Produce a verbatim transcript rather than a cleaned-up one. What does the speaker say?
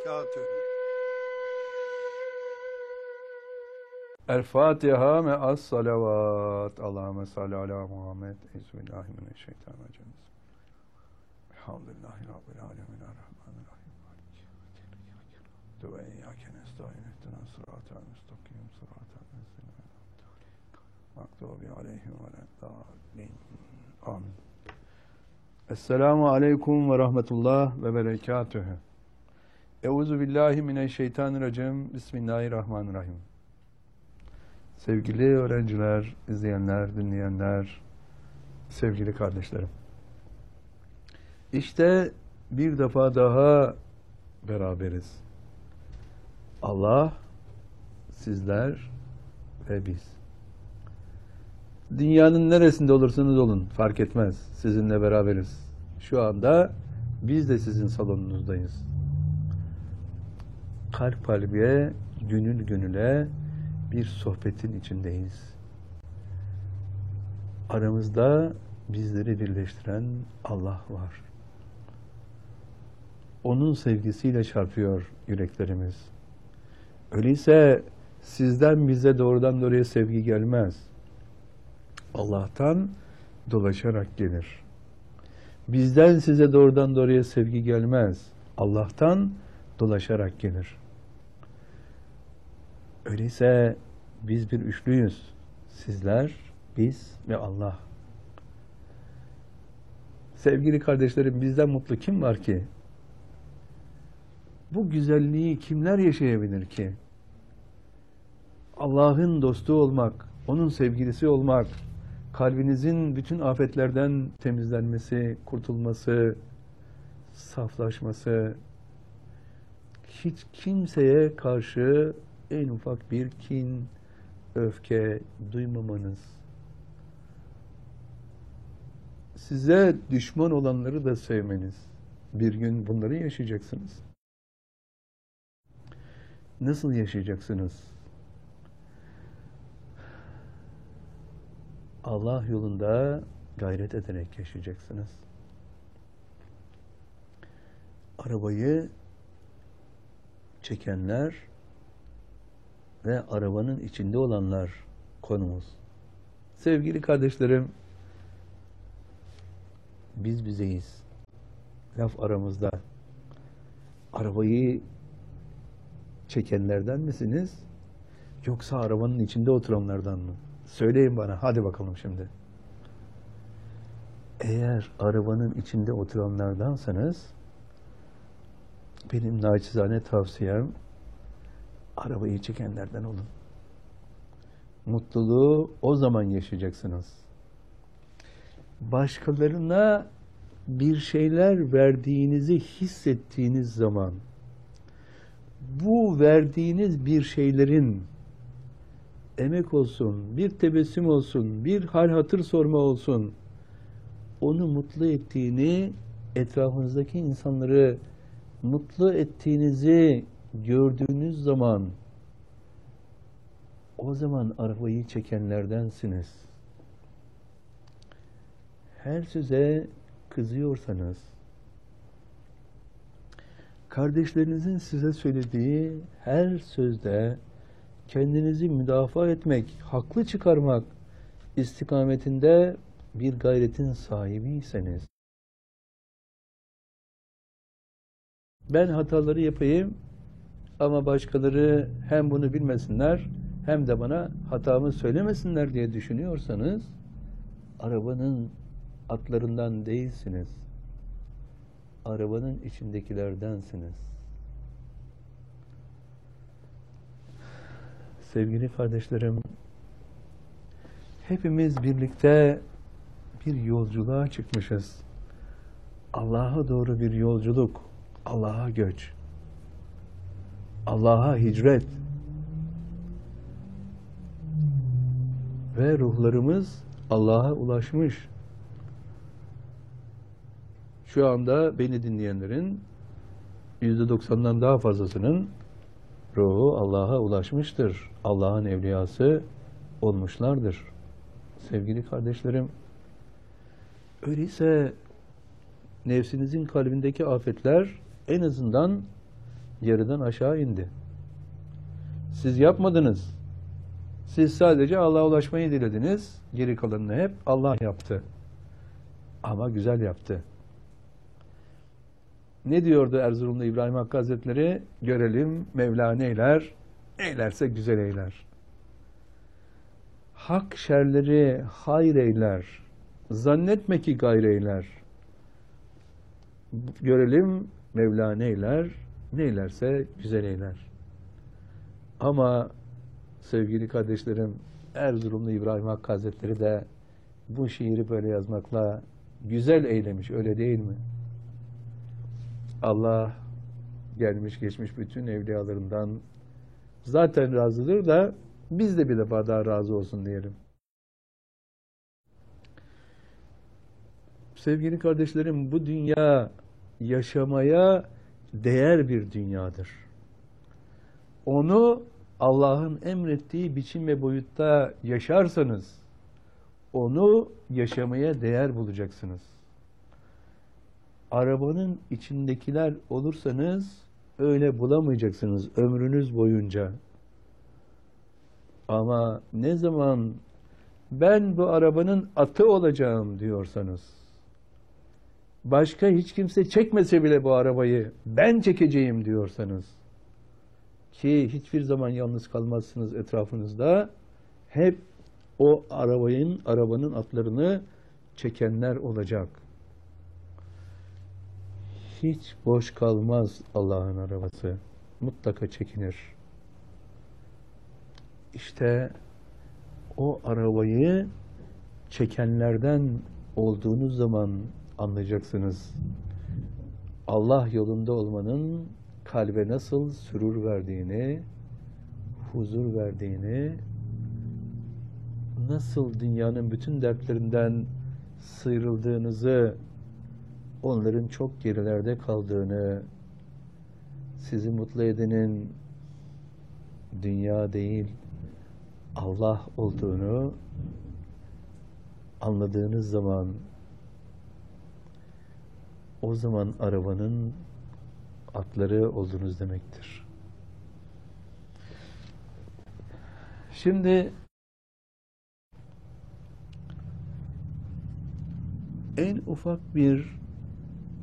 berekatühü. El Fatiha me'as salavat. Allahümme salli ala Muhammed. Euzubillahimineşşeytanirracim. Elhamdülillahi Rabbil alemin. Errahmanirrahim. Ve iyyâke nestaîn. İhdina sıratal müstakim. Sıratal lezîne mağdûbi aleyhim veleddâllîn. Amin. Esselamu aleyküm ve rahmetullah ve berekatühü. Euzubillahimineşşeytanirracim. Bismillahirrahmanirrahim. Sevgili öğrenciler, izleyenler, dinleyenler, sevgili kardeşlerim. İşte bir defa daha beraberiz. Allah, sizler ve biz. Dünyanın neresinde olursanız olun, fark etmez. Sizinle beraberiz. Şu anda biz de sizin salonunuzdayız. Kalp kalbe, gönül gönüle bir sohbetin içindeyiz. Aramızda bizleri birleştiren Allah var. Onun sevgisiyle çarpıyor yüreklerimiz. Öyleyse sizden bize doğrudan doğruya sevgi gelmez. Allah'tan dolaşarak gelir. Bizden size doğrudan doğruya sevgi gelmez. Allah'tan dolaşarak gelir. Öyleyse biz bir üçlüyüz. Sizler, biz ve Allah. Sevgili kardeşlerim, bizden mutlu kim var ki? Bu güzelliği kimler yaşayabilir ki? Allah'ın dostu olmak, onun sevgilisi olmak, kalbinizin bütün afetlerden temizlenmesi, kurtulması, saflaşması, hiç kimseye karşı en ufak bir kin, öfke duymamanız, size düşman olanları da sevmeniz, bir gün bunları yaşayacaksınız. Nasıl yaşayacaksınız? Allah yolunda gayret ederek yaşayacaksınız. Arabayı çekenler ve arabanın içinde olanlar konumuz. Sevgili kardeşlerim, biz bizeyiz. Laf aramızda. Arabayı çekenlerden misiniz? Yoksa arabanın içinde oturanlardan mı? Söyleyin bana. Hadi bakalım şimdi. Eğer arabanın içinde oturanlardansanız, benim naçizane tavsiyem, arabayı çekenlerden olun. Mutluluğu o zaman yaşayacaksınız. Başkalarına bir şeyler verdiğinizi hissettiğiniz zaman, bu verdiğiniz bir şeylerin emek olsun, bir tebessüm olsun, bir hal hatır sorma olsun, onu mutlu ettiğini, etrafınızdaki insanları mutlu ettiğinizi gördüğünüz zaman, o zaman arabayı çekenlerdensiniz. Her söze kızıyorsanız, kardeşlerinizin size söylediği her sözde kendinizi müdafaa etmek, haklı çıkarmak istikametinde bir gayretin sahibiyseniz, ben hataları yapayım ama başkaları hem bunu bilmesinler hem de bana hatamı söylemesinler diye düşünüyorsanız, arabanın atlarından değilsiniz. Arabanın içindekilerdensiniz. Sevgili kardeşlerim, hepimiz birlikte bir yolculuğa çıkmışız. Allah'a doğru bir yolculuk, Allah'a göç, Allah'a hicret ve ruhlarımız Allah'a ulaşmış. Şu anda beni dinleyenlerin yüzde doksandan daha fazlasının ruhu Allah'a ulaşmıştır. Allah'ın evliyası olmuşlardır. Sevgili kardeşlerim, öyleyse nefsinizin kalbindeki afetler en azından yerden aşağı indi. Siz yapmadınız. Siz sadece Allah'a ulaşmayı dilediniz. Geri kalanını hep Allah yaptı. Ama güzel yaptı. Ne diyordu Erzurumlu İbrahim Hakkı Hazretleri? Görelim Mevla neyler? Eylerse güzel eyler. Hak şerleri hayır eyler. Zannetme ki gayr eyler. Görelim Mevla neyler? Neylerse güzel eyler. Ama sevgili kardeşlerim, Erzurumlu İbrahim Hakkı Hazretleri de bu şiiri böyle yazmakla güzel eylemiş, öyle değil mi? Allah gelmiş geçmiş bütün evliyalarından zaten razıdır da biz de bir defa daha razı olsun diyelim. Sevgili kardeşlerim, bu dünya yaşamaya değer bir dünyadır. Onu Allah'ın emrettiği biçim ve boyutta yaşarsanız, onu yaşamaya değer bulacaksınız. Arabanın içindekiler olursanız öyle bulamayacaksınız ömrünüz boyunca. Ama ne zaman ben bu arabanın atı olacağım diyorsanız, başka hiç kimse çekmese bile bu arabayı ben çekeceğim diyorsanız, ki hiçbir zaman yalnız kalmazsınız etrafınızda, hep o arabanın, arabanın atlarını çekenler olacak. Hiç boş kalmaz Allah'ın arabası. Mutlaka çekinir. İşte o arabayı çekenlerden olduğunuz zaman anlayacaksınız. Allah yolunda olmanın kalbe nasıl sürur verdiğini, huzur verdiğini, nasıl dünyanın bütün dertlerinden sıyrıldığınızı, onların çok gerilerde kaldığını, sizi mutlu edenin dünya değil, Allah olduğunu anladığınız zaman, o zaman arabanın atları oldunuz demektir. Şimdi en ufak bir